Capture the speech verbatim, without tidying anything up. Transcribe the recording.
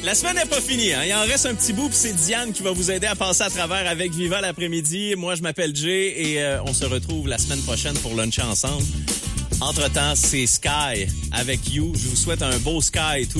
La semaine n'est pas finie, hein? Il en reste un petit bout, puis c'est Diane qui va vous aider à passer à travers avec Viva l'après-midi. Moi, je m'appelle Jay et euh, on se retrouve la semaine prochaine pour luncher ensemble. Entre-temps, c'est Sky avec You. Je vous souhaite un beau Sky tout